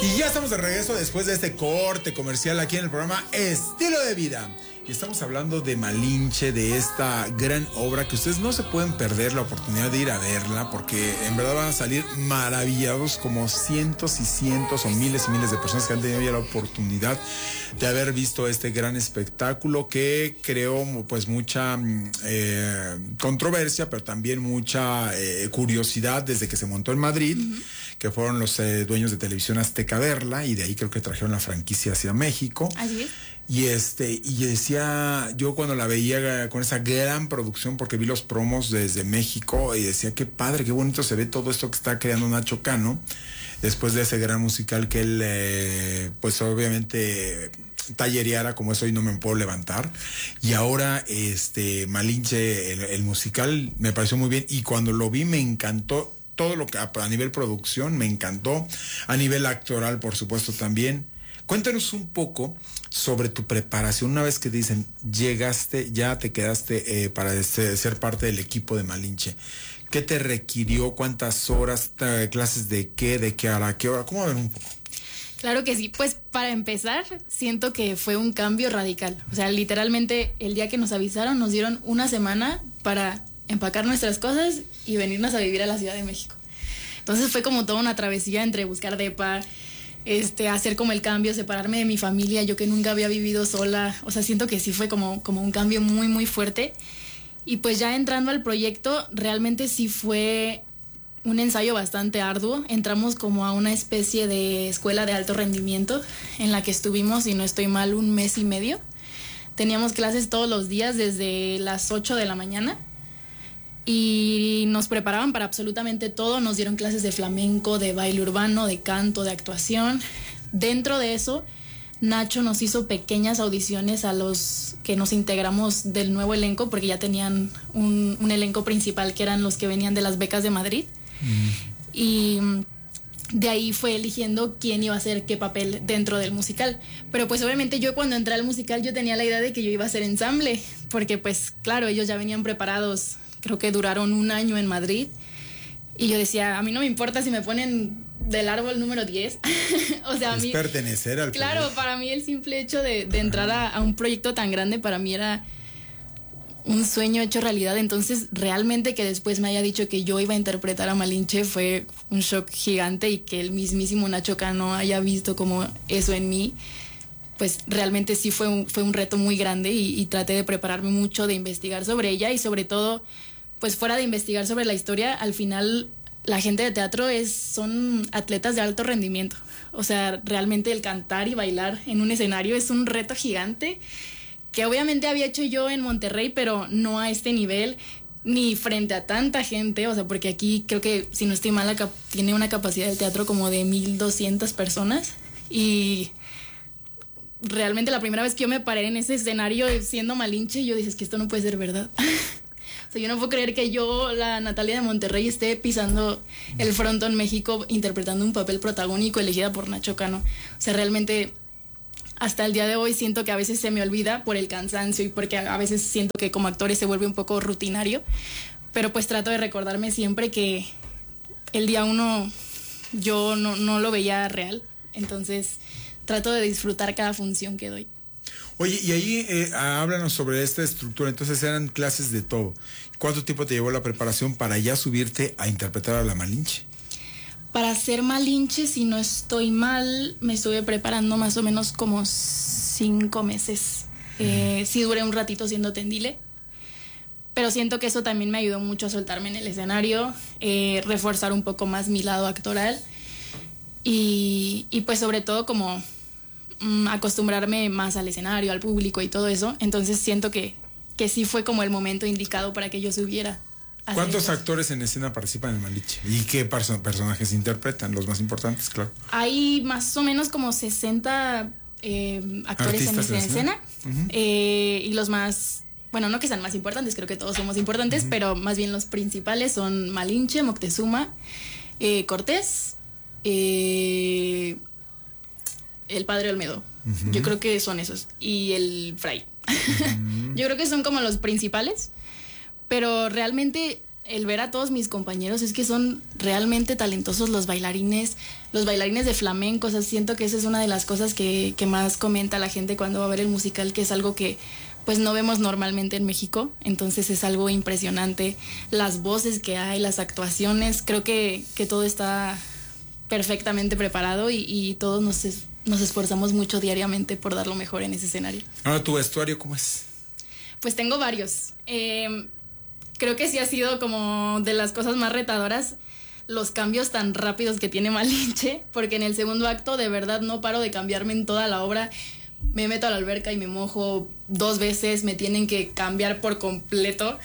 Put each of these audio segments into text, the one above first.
Y ya estamos de regreso después de este corte comercial aquí en el programa Estilo de Vida. Y estamos hablando de Malinche, de esta gran obra que ustedes no se pueden perder la oportunidad de ir a verla, porque en verdad van a salir maravillados, como cientos y cientos o miles y miles de personas que han tenido ya la oportunidad de haber visto este gran espectáculo que creó pues mucha controversia, pero también mucha curiosidad desde que se montó en Madrid, que fueron los dueños de Televisión Azteca a verla, y de ahí creo que trajeron la franquicia hacia México. Así es. Y decía, yo cuando la veía con esa gran producción, porque vi los promos desde México, y decía, qué padre, qué bonito se ve todo esto que está creando Nacho Cano, después de ese gran musical que él, pues obviamente tallereara como eso y no me puedo levantar. Y ahora, Malinche, el musical, me pareció muy bien, y cuando lo vi me encantó todo lo que a nivel producción, me encantó, a nivel actoral, por supuesto, también. Cuéntanos un poco sobre tu preparación una vez que te dicen, llegaste, ya te quedaste para ser parte del equipo de Malinche. ¿Qué te requirió? ¿Cuántas horas? ¿Clases de qué? ¿De qué hora? ¿Qué hora? ¿Cómo a ver un poco? Claro que sí, pues para empezar, siento que fue un cambio radical. O sea, literalmente el día que nos avisaron nos dieron una semana para empacar nuestras cosas y venirnos a vivir a la Ciudad de México. Entonces fue como toda una travesía entre buscar depa, hacer como el cambio, separarme de mi familia, yo que nunca había vivido sola. O sea, siento que sí fue como un cambio muy, muy fuerte. Y pues ya entrando al proyecto, realmente sí fue un ensayo bastante arduo. Entramos como a una especie de escuela de alto rendimiento en la que estuvimos, si no estoy mal, 1 mes y medio. Teníamos clases todos los días desde las 8 de la mañana y nos preparaban para absolutamente todo. Nos dieron clases de flamenco, de baile urbano, de canto, de actuación. Dentro de eso, Nacho nos hizo pequeñas audiciones a los que nos integramos del nuevo elenco, porque ya tenían un elenco principal que eran los que venían de las becas de Madrid. Y de ahí fue eligiendo quién iba a hacer qué papel dentro del musical. Pero pues obviamente yo cuando entré al musical yo tenía la idea de que yo iba a hacer ensamble, porque pues claro, ellos ya venían preparados. Creo que duraron 1 año en Madrid. Y yo decía, a mí no me importa si me ponen del árbol número 10. O sea, a mí, pertenecer al claro, proyecto. Para mí el simple hecho de entrar a un proyecto tan grande, para mí era un sueño hecho realidad. Entonces, realmente que después me haya dicho que yo iba a interpretar a Malinche fue un shock gigante, y que el mismísimo Nacho Cano haya visto como eso en mí, pues realmente sí fue un reto muy grande, y traté de prepararme mucho, de investigar sobre ella, y sobre todo, pues fuera de investigar sobre la historia, al final la gente de teatro son atletas de alto rendimiento. O sea, realmente el cantar y bailar en un escenario es un reto gigante, que obviamente había hecho yo en Monterrey, pero no a este nivel, ni frente a tanta gente. O sea, porque aquí creo que, si no estoy mal, tiene una capacidad del teatro como de 1,200 personas, y realmente la primera vez que yo me paré en ese escenario siendo Malinche, yo dije, es que esto no puede ser verdad. O sea, yo no puedo creer que yo, la Natalia de Monterrey, esté pisando el frontón México interpretando un papel protagónico elegida por Nacho Cano. O sea, realmente hasta el día de hoy siento que a veces se me olvida por el cansancio, y porque a veces siento que como actores se vuelve un poco rutinario, pero pues trato de recordarme siempre que el día 1 yo no lo veía real. Entonces trato de disfrutar cada función que doy. Oye, y ahí háblanos sobre esta estructura. Entonces eran clases de todo. ¿Cuánto tiempo te llevó la preparación para ya subirte a interpretar a la Malinche? Para ser Malinche, si no estoy mal, me estuve preparando más o menos como 5 meses. Sí duré un ratito siendo Tendile, pero siento que eso también me ayudó mucho a soltarme en el escenario, reforzar un poco más mi lado actoral, y pues sobre todo como acostumbrarme más al escenario, al público y todo eso. Entonces siento que sí fue como el momento indicado para que yo subiera. ¿Cuántos actores en escena participan en Malinche? ¿Y qué personajes interpretan? Los más importantes, claro. Hay más o menos como 60 actores en escena. Y los más, bueno, no que sean más importantes, creo que todos somos importantes, pero más bien los principales son Malinche, Moctezuma, Cortés, el padre Olmedo. Yo creo que son esos. Y el Fray. Yo creo que son como los principales. Pero realmente el ver a todos mis compañeros es que son realmente talentosos los bailarines de flamenco. O sea, siento que esa es una de las cosas que más comenta la gente cuando va a ver el musical, que es algo que pues no vemos normalmente en México. Entonces es algo impresionante. Las voces que hay, las actuaciones, creo que todo está perfectamente preparado y todos nos esforzamos mucho diariamente por dar lo mejor en ese escenario. Ahora, ¿tu vestuario cómo es? Pues tengo varios. Creo que sí ha sido como de las cosas más retadoras los cambios tan rápidos que tiene Malinche, porque en el segundo acto de verdad no paro de cambiarme en toda la obra. Me meto a la alberca y me mojo 2 veces, me tienen que cambiar por completo.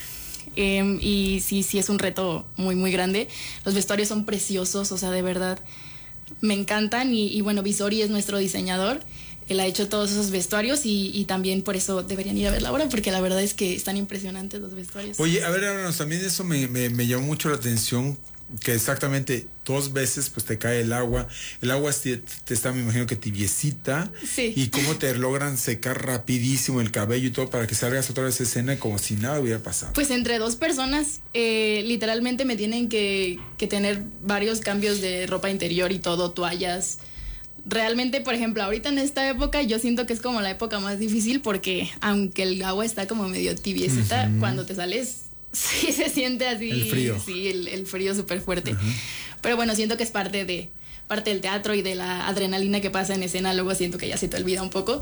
Y sí es un reto muy, muy grande. Los vestuarios son preciosos, o sea, de verdad me encantan. Y bueno, Visori es nuestro diseñador. Él ha hecho todos esos vestuarios y también por eso deberían ir a ver la obra, porque la verdad es que están impresionantes los vestuarios. Oye, a ver, háblanos, también eso me llamó mucho la atención, que exactamente 2 veces pues te cae el agua te está, me imagino que tibiecita, sí. Y cómo te logran secar rapidísimo el cabello y todo para que salgas otra vez escena como si nada hubiera pasado. Pues entre 2 personas, literalmente me tienen que tener varios cambios de ropa interior y todo, toallas. Realmente, por ejemplo, ahorita en esta época yo siento que es como la época más difícil porque aunque el agua está como medio tibiecita, cuando te sales sí se siente así. El frío. Sí, el frío súper fuerte. Pero bueno, siento que es parte del teatro y de la adrenalina que pasa en escena. Luego siento que ya se te olvida un poco.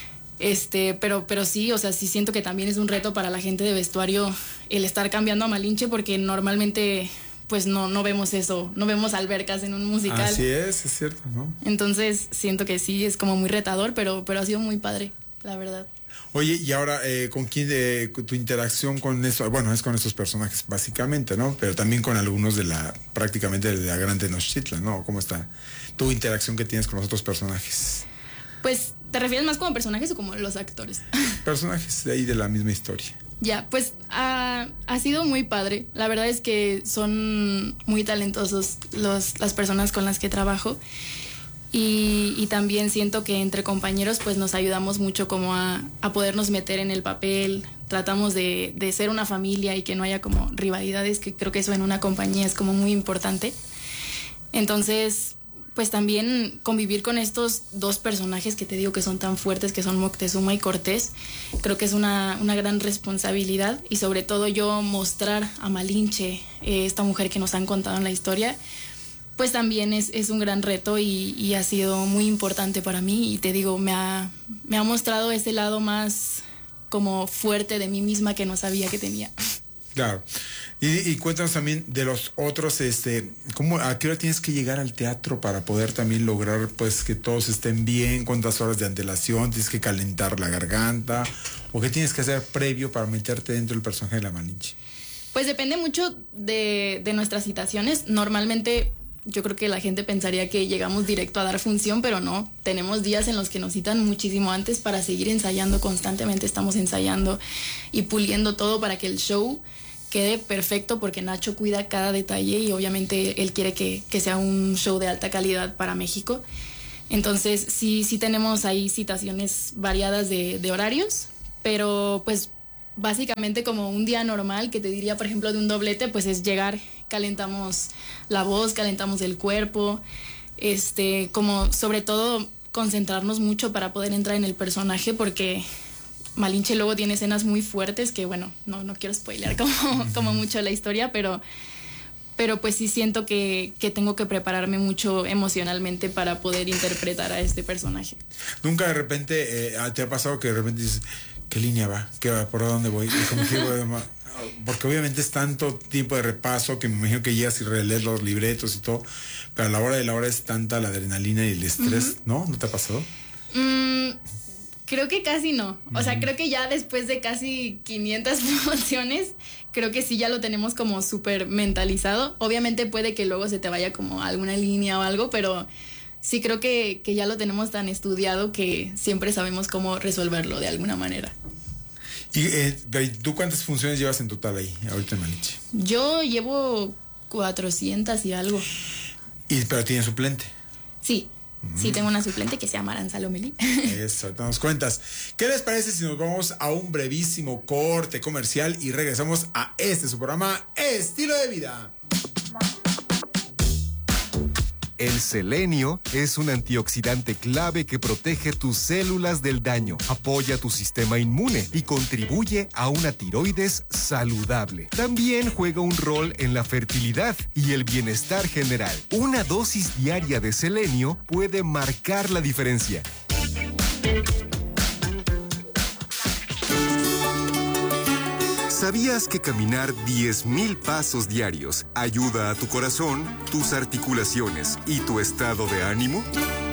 Pero sí, o sea, sí siento que también es un reto para la gente de vestuario el estar cambiando a Malinche, porque normalmente pues no vemos eso, no vemos albercas en un musical. Así es cierto, ¿no? Entonces siento que sí, es como muy retador, pero ha sido muy padre, la verdad. Oye, y ahora, ¿con quién tu interacción con eso? Bueno, es con esos personajes básicamente, ¿no? Pero también con algunos prácticamente de la Gran Tenochtitlan, ¿no? ¿Cómo está tu interacción que tienes con los otros personajes? Pues, ¿te refieres más como personajes o como los actores? Personajes de ahí de la misma historia. Ya, pues ha sido muy padre. La verdad es que son muy talentosos las personas con las que trabajo. Y también siento que entre compañeros pues nos ayudamos mucho como a podernos meter en el papel. Tratamos de ser una familia y que no haya como rivalidades, que creo que eso en una compañía es como muy importante. Entonces, pues también convivir con estos 2 personajes que te digo que son tan fuertes, que son Moctezuma y Cortés, creo que es una gran responsabilidad. Y sobre todo yo mostrar a Malinche, esta mujer que nos han contado en la historia, pues también es un gran reto y ha sido muy importante para mí. Y te digo, me ha mostrado ese lado más como fuerte de mí misma que no sabía que tenía. Claro. Y cuéntanos también de los otros, ¿a qué hora tienes que llegar al teatro para poder también lograr pues que todos estén bien? ¿Cuántas horas de antelación? ¿Tienes que calentar la garganta? ¿O qué tienes que hacer previo para meterte dentro del personaje de la Malinche? Pues depende mucho de nuestras citaciones. Normalmente yo creo que la gente pensaría que llegamos directo a dar función, pero no. Tenemos días en los que nos citan muchísimo antes para seguir ensayando constantemente. Estamos ensayando y puliendo todo para que el show quede perfecto, porque Nacho cuida cada detalle y obviamente él quiere que sea un show de alta calidad para México. Entonces sí tenemos ahí citaciones variadas de horarios, pero pues básicamente como un día normal, que te diría por ejemplo de un doblete, pues es llegar, calentamos la voz, calentamos el cuerpo, como sobre todo concentrarnos mucho para poder entrar en el personaje, porque Malinche luego tiene escenas muy fuertes que, bueno, no quiero spoilear como mucho la historia, pero pues sí siento que tengo que prepararme mucho emocionalmente para poder interpretar a este personaje. ¿Nunca de repente te ha pasado que de repente dices, ¿qué línea va? ¿Qué va? ¿Por dónde voy? Y como que, porque obviamente es tanto tiempo de repaso que me imagino que llegas y relees los libretos y todo, pero a la hora de la hora es tanta la adrenalina y el estrés, ¿no? ¿No te ha pasado? Creo que casi no. O sea, creo que ya después de casi 500 funciones, creo que sí ya lo tenemos como súper mentalizado. Obviamente puede que luego se te vaya como alguna línea o algo, pero sí creo que ya lo tenemos tan estudiado que siempre sabemos cómo resolverlo de alguna manera. ¿Y tú cuántas funciones llevas en total ahí, ahorita en Malinche? Yo llevo 400 y algo. ¿Pero tiene suplente? Sí. Sí, tengo una suplente que se llama Aranza Lomelí. Eso, te nos cuentas. ¿Qué les parece si nos vamos a un brevísimo corte comercial y regresamos a su programa Estilo de Vida? El selenio es un antioxidante clave que protege tus células del daño, apoya tu sistema inmune y contribuye a una tiroides saludable. También juega un rol en la fertilidad y el bienestar general. Una dosis diaria de selenio puede marcar la diferencia. ¿Sabías que caminar 10,000 pasos diarios ayuda a tu corazón, tus articulaciones y tu estado de ánimo?